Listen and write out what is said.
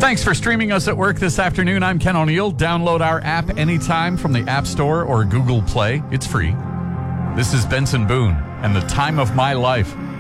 Thanks for streaming us at work this afternoon. I'm Ken O'Neill. Download our app anytime from the App Store or Google Play. It's free. This is Benson Boone and The Time of My Life.